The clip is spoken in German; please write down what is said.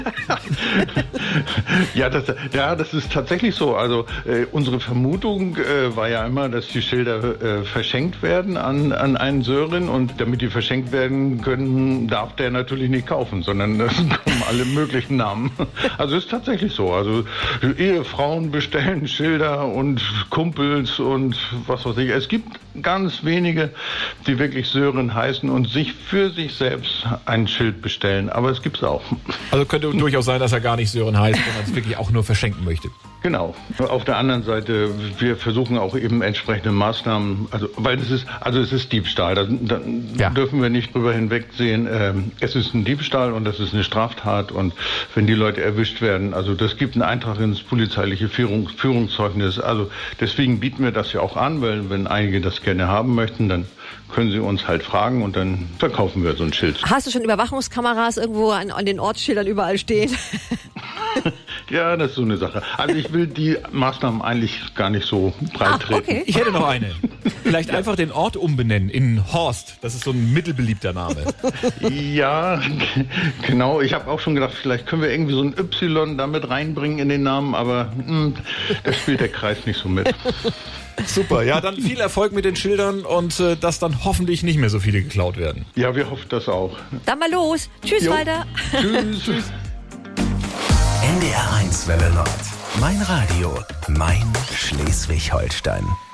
Ja, das ist tatsächlich so. Also unsere Vermutung war ja immer, dass die Schilder verschenkt werden an einen Sören, und damit die verschenkt werden können, darf der natürlich nicht kaufen, sondern es kommen alle möglichen Namen. Also ist tatsächlich so. Also Ehefrauen bestellen Schilder und Kumpels und was weiß ich. Es gibt ganz wenige, die wirklich Sören heißen und sich für sich selbst ein Schild bestellen. Aber es gibt's auch. Also könnte durchaus sein, dass er gar nicht Sören heißt, sondern es wirklich auch nur verschenken möchte. Genau. Auf der anderen Seite, wir versuchen auch eben entsprechende Maßnahmen, weil es ist Diebstahl. Da dürfen wir nicht drüber hinwegsehen. Es ist ein Diebstahl und das ist eine Straftat, und wenn die Leute erwischt werden, also das gibt einen Eintrag ins polizeiliche Führungszeugnis. Also deswegen bieten wir das ja auch an, weil wenn einige das gerne haben möchten, dann können sie uns halt fragen und dann verkaufen wir so ein Schild. Hast du schon Überwachungskameras irgendwo an den Ortsschildern überall stehen? Ja, das ist so eine Sache. Also ich will die Maßnahmen eigentlich gar nicht so breit treten. Okay. Ich hätte noch eine. Vielleicht einfach den Ort umbenennen in Horst. Das ist so ein mittelbeliebter Name. Ja, genau. Ich habe auch schon gedacht, vielleicht können wir irgendwie so ein Y damit reinbringen in den Namen, aber das spielt der Kreis nicht so mit. Super, ja, dann viel Erfolg mit den Schildern und dass dann hoffentlich nicht mehr so viele geklaut werden. Ja, wir hoffen das auch. Dann mal los. Tschüss, Walter. Tschüss. NDR 1 Welle Nord. Mein Radio, mein Schleswig-Holstein.